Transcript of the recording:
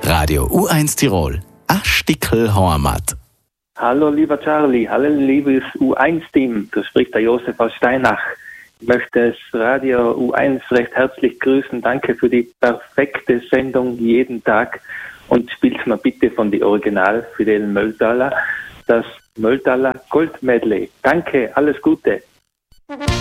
Radio U1 Tirol. A Stickel Heimat. Hallo lieber Charlie, hallo liebes U1-Team, da spricht der Josef aus Steinach. Ich möchte das Radio U1 recht herzlich grüßen. Danke für die perfekte Sendung jeden Tag und spielt mir bitte von die Original Fidel Mölltaler, das Mölltaler Goldmedley. Danke, alles Gute.